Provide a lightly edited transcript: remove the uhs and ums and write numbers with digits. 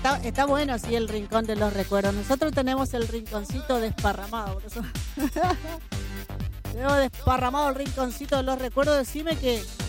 está bueno así el rincón de los recuerdos. Nosotros tenemos el rinconcito desparramado. Por eso. Tenemos desparramado el rinconcito de los recuerdos. Decime que